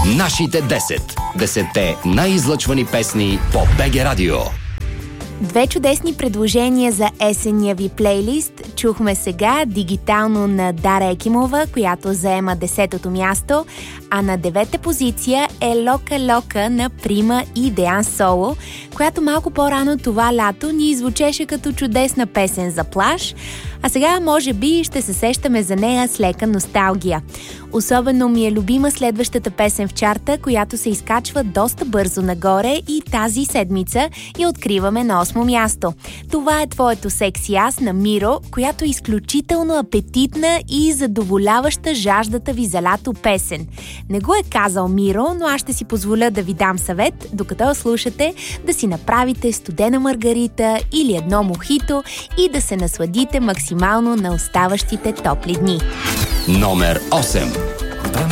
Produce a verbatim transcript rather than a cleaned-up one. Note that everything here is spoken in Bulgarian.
Нашите десет. Десетте най-излъчвани песни по БГ Радио. Две чудесни предложения за есенния ви плейлист чухме сега дигитално на Дара Екимова, която заема десетото място, а на девета позиция е Лока Лока на Прима и Деян Соло, която малко по-рано това лято ни звучеше като чудесна песен за плаж, а сега може би ще се сещаме за нея с лека носталгия. Особено ми е любима следващата песен в чарта, която се изкачва доста бързо нагоре и тази седмица я откриваме на осмо място. Това е Твоето секси аз на Миро, която е изключително апетитна и задоволяваща жаждата ви за лято песен. Не го е казал Миро, но аз ще си позволя да ви дам съвет, докато я слушате, да си направите студена маргарита или едно мохито и да се насладите максимално на оставащите топли дни. Номер осем.